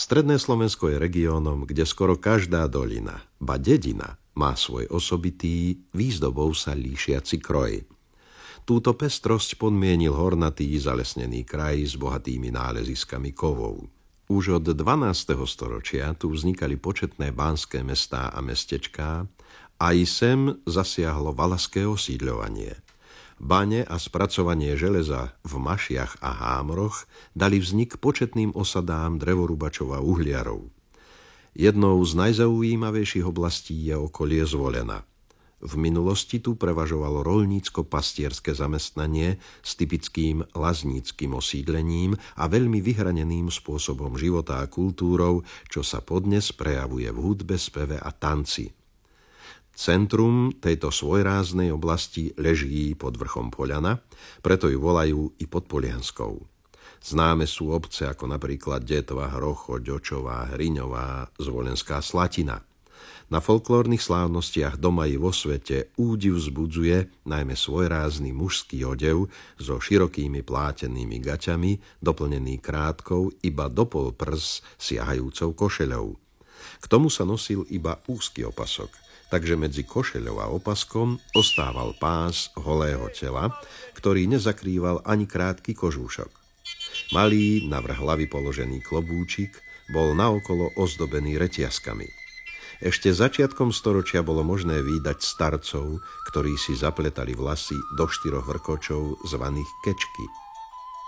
Stredné Slovensko je regiónom, kde skoro každá dolina, ba dedina, má svoj osobitý, výzdobou sa líšiaci kroj. Túto pestrosť podmienil hornatý zalesnený kraj s bohatými náleziskami kovov. Už od 12. storočia tu vznikali početné banské mestá a mestečká, a i sem zasiahlo valašské osídľovanie. Bane a spracovanie železa v mašiach a hámroch dali vznik početným osadám drevorubačov a uhliarov. Jednou z najzaujímavejších oblastí je okolie Zvolena. V minulosti tu prevažovalo roľnícko-pastierské zamestnanie s typickým lazníckym osídlením a veľmi vyhraneným spôsobom života a kultúrou, čo sa podnes prejavuje v hudbe, speve a tanci. Centrum tejto svojráznej oblasti leží pod vrchom Poľana, preto ju volajú i Podpolianskou. Známe sú obce ako napríklad Detva, Hrocho, Ďočová, Hriňová, Zvolenská Slatina. Na folklórnych slávnostiach doma i vo svete údiv vzbudzuje najmä svojrázny mužský odev so širokými plátenými gaťami, doplnený krátkou iba do pol prs siahajúcou košeľou. K tomu sa nosil iba úzky opasok, takže medzi košeľou a opaskom ostával pás holého tela, ktorý nezakrýval ani krátky kožúšok. Malý, navrch hlavy položený klobúčik bol naokolo ozdobený reťazkami. Ešte začiatkom storočia bolo možné vídať starcov, ktorí si zapletali vlasy do 4 vrkočov zvaných kečky.